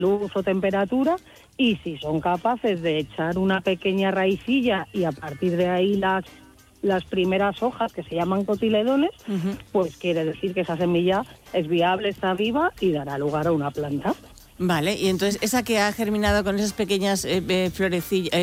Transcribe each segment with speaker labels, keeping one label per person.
Speaker 1: luz o temperatura, y si son capaces de echar una pequeña raicilla y a partir de ahí las primeras hojas, que se llaman cotiledones, pues quiere decir que esa semilla es viable, está viva y dará lugar a una planta.
Speaker 2: Vale, y entonces esa que ha germinado con esas pequeñas florecillas,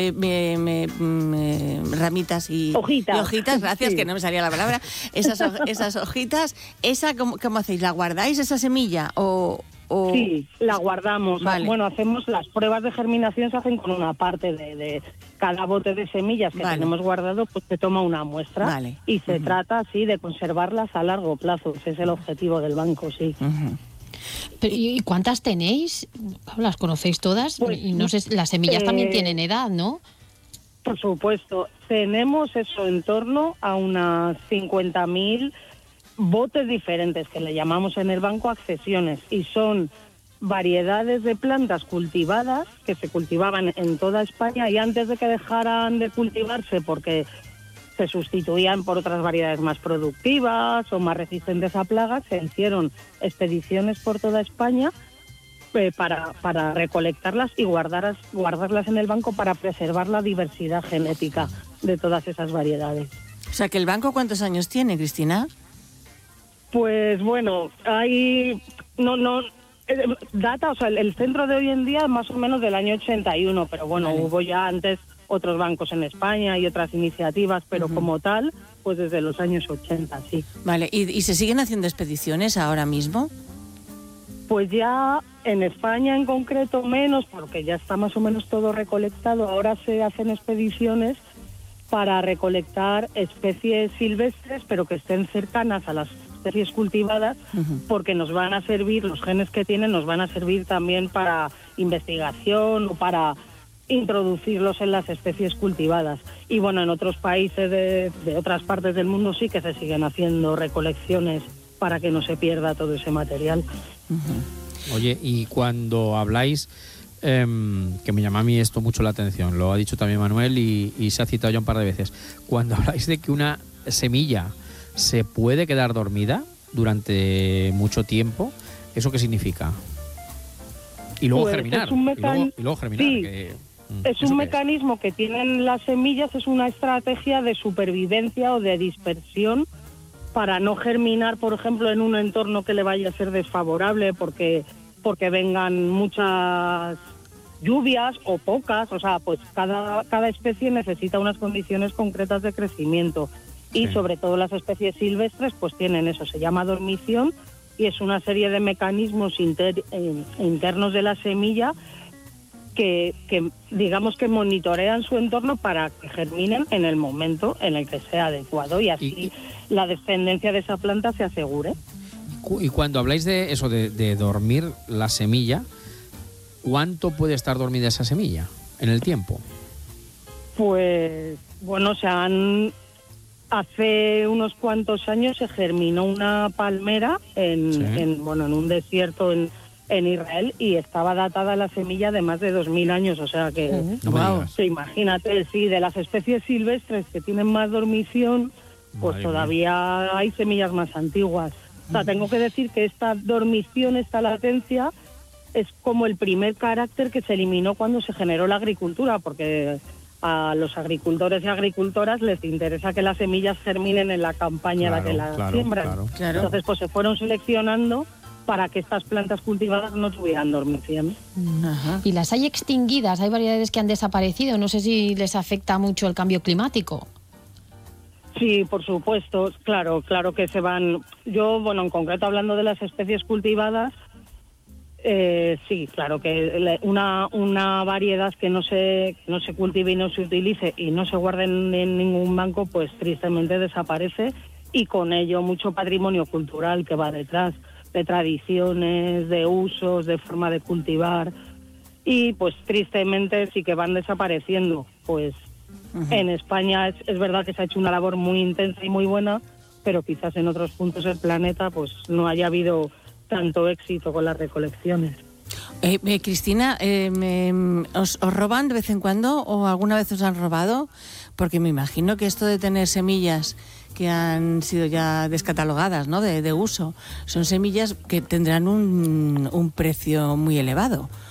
Speaker 2: ramitas y hojitas, gracias, sí, que no me salía la palabra, esas hojitas, ¿esa cómo hacéis? ¿La guardáis esa semilla o...?
Speaker 1: Sí, la guardamos.
Speaker 2: Vale.
Speaker 1: Bueno, hacemos las pruebas de germinación, se hacen con una parte de cada bote de semillas que tenemos guardado, pues se toma una muestra y se trata así de conservarlas a largo plazo. Ese es el objetivo del banco, sí.
Speaker 3: Pero, ¿y cuántas tenéis? ¿Las conocéis todas? Pues, y no sé, las semillas también tienen edad, ¿no?
Speaker 1: Por supuesto. Tenemos eso en torno a unas 50.000 botes diferentes, que le llamamos en el banco accesiones, y son variedades de plantas cultivadas que se cultivaban en toda España, y antes de que dejaran de cultivarse porque se sustituían por otras variedades más productivas o más resistentes a plagas, se hicieron expediciones por toda España para recolectarlas y guardarlas en el banco para preservar la diversidad genética de todas esas variedades.
Speaker 2: O sea, que el banco, ¿cuántos años tiene, Cristina?
Speaker 1: Pues bueno, hay data, o sea, el centro de hoy en día es más o menos del año 81, pero bueno, hubo ya antes otros bancos en España y otras iniciativas, pero como tal, pues desde los años 80, sí.
Speaker 2: Vale, ¿y se siguen haciendo expediciones ahora mismo?
Speaker 1: Pues ya en España en concreto menos, porque ya está más o menos todo recolectado. Ahora se hacen expediciones para recolectar especies silvestres, pero que estén cercanas a las especies cultivadas, porque nos van a servir, los genes que tienen nos van a servir también para investigación o para introducirlos en las especies cultivadas. Y bueno, en otros países de otras partes del mundo sí que se siguen haciendo recolecciones para que no se pierda todo ese material.
Speaker 4: Oye, y cuando habláis, que me llama a mí esto mucho la atención, lo ha dicho también Manuel y se ha citado ya un par de veces, cuando habláis de que una semilla se puede quedar dormida durante mucho tiempo, ¿eso qué significa? Y luego
Speaker 1: pues
Speaker 4: germinar. Y luego germinar.
Speaker 1: Sí, es un mecanismo que tienen las semillas, es una estrategia de supervivencia o de dispersión para no germinar, por ejemplo, en un entorno que le vaya a ser desfavorable porque vengan muchas lluvias o pocas. O sea, pues cada especie necesita unas condiciones concretas de crecimiento. Y sobre todo las especies silvestres pues tienen eso, se llama dormición, y es una serie de mecanismos internos de la semilla que digamos que monitorean su entorno para que germinen en el momento en el que sea adecuado, y así la descendencia de esa planta se asegure.
Speaker 4: Y cuando habláis de eso, de dormir la semilla, ¿cuánto puede estar dormida esa semilla en el tiempo?
Speaker 1: Pues bueno, hace unos cuantos años se germinó una palmera en un desierto en Israel, y estaba datada la semilla de más de 2000 años, o sea que, imagínate, sí, de las especies silvestres que tienen más dormición, pues todavía hay semillas más antiguas. O sea, tengo que decir que esta dormición, esta latencia, es como el primer carácter que se eliminó cuando se generó la agricultura, porque a los agricultores y agricultoras les interesa que las semillas germinen en la campaña en la que las siembran. Claro. Entonces, pues se fueron seleccionando para que estas plantas cultivadas no tuvieran dormición.
Speaker 3: ¿Y las hay extinguidas? ¿Hay variedades que han desaparecido? No sé si les afecta mucho el cambio climático.
Speaker 1: Sí, por supuesto, claro que se van. Yo, bueno, en concreto hablando de las especies cultivadas, sí, claro que una variedad que no se cultive y no se utilice y no se guarde en ningún banco, pues tristemente desaparece, y con ello mucho patrimonio cultural que va detrás, de tradiciones, de usos, de forma de cultivar, y pues tristemente sí que van desapareciendo. Pues en España es verdad que se ha hecho una labor muy intensa y muy buena, pero quizás en otros puntos del planeta pues no haya habido tanto éxito con las recolecciones.
Speaker 2: Cristina, ¿os roban de vez en cuando o alguna vez os han robado? Porque me imagino que esto de tener semillas que han sido ya descatalogadas, ¿no?, de uso, son semillas que tendrán un precio muy elevado.